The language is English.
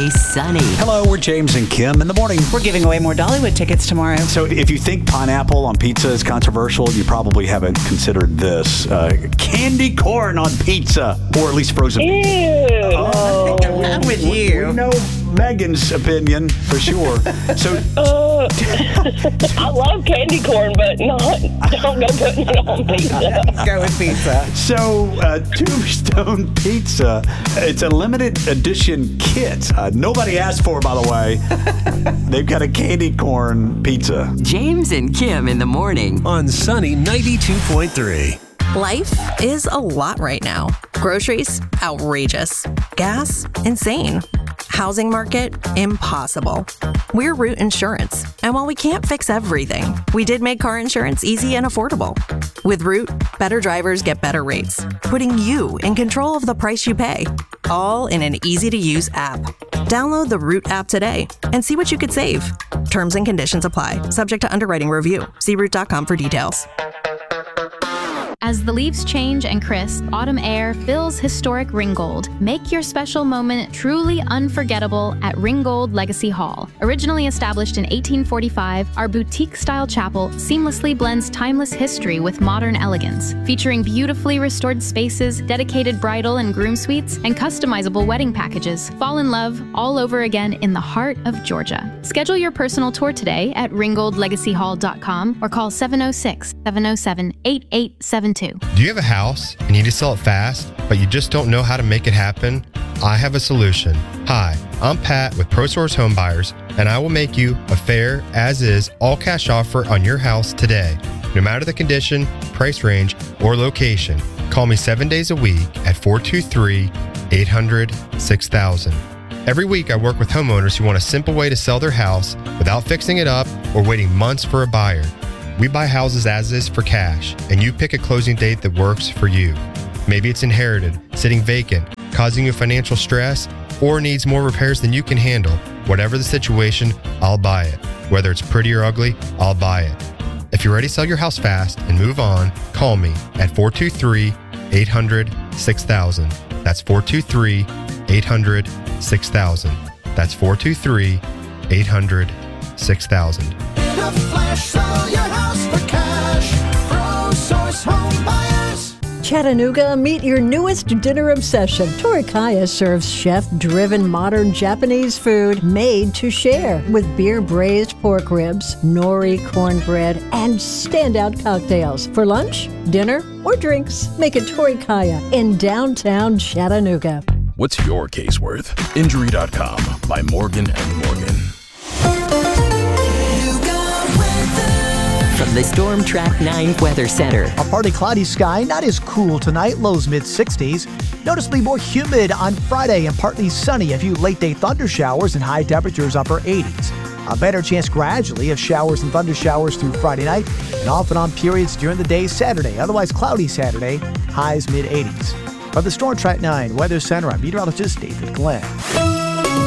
Stay sunny. Hello, we're James and Kim in the morning. We're giving away more Dollywood tickets tomorrow. So if you think pineapple on pizza is controversial, you probably haven't considered this. Candy corn on pizza, or at least frozen pizza. Ew. Oh, I'm with you. We know Megan's opinion for sure. So I love candy corn, but don't go putting it on pizza. Go with pizza. So, Tombstone Pizza, it's a limited edition kit. Nobody asked for, by the way. They've got a candy corn pizza. James and Kim in the morning. On Sunny 92.3. Life is a lot right now. Groceries, outrageous. Gas, insane. Housing market, impossible. We're Root Insurance, and while we can't fix everything, we did make car insurance easy and affordable. With Root, better drivers get better rates, putting you in control of the price you pay, all in an easy-to-use app. Download the Root app today and see what you could save. Terms and conditions apply, subject to underwriting review. See Root.com for details. As the leaves change and crisp, autumn air fills historic Ringgold. Make your special moment truly unforgettable at Ringgold Legacy Hall. Originally established in 1845, our boutique-style chapel seamlessly blends timeless history with modern elegance, featuring beautifully restored spaces, dedicated bridal and groom suites, and customizable wedding packages. Fall in love all over again in the heart of Georgia. Schedule your personal tour today at ringgoldlegacyhall.com or call 706-707-8872. Do you have a house and you need to sell it fast, but you just don't know how to make it happen? I have a solution. Hi, I'm Pat with ProSource Home Buyers, and I will make you a fair, as-is, all-cash offer on your house today. No matter the condition, price range, or location, call me 7 days a week at 423-800-6000. Every week, I work with homeowners who want a simple way to sell their house without fixing it up or waiting months for a buyer. We buy houses as is for cash, and you pick a closing date that works for you. Maybe it's inherited, sitting vacant, causing you financial stress, or needs more repairs than you can handle. Whatever the situation, I'll buy it. Whether it's pretty or ugly, I'll buy it. If you're ready to sell your house fast and move on, call me at 423-800-6000. That's 423-800-6000. That's 423-800-6000. Chattanooga, meet your newest dinner obsession. Torikaya serves chef-driven modern Japanese food made to share with beer-braised pork ribs, nori cornbread, and standout cocktails. For lunch, dinner, or drinks, make it Torikaya in downtown Chattanooga. What's your case worth? Injury.com by Morgan & Morgan. From the Storm Track 9 Weather Center. A partly cloudy sky, not as cool tonight, lows mid-60s. Noticeably more humid on Friday and partly sunny. A few late-day thunder showers and high temperatures upper 80s. A better chance gradually of showers and thunder showers through Friday night and off and on periods during the day Saturday. Otherwise cloudy Saturday, highs mid-80s. From the Storm Track 9 Weather Center, I'm meteorologist David Glenn.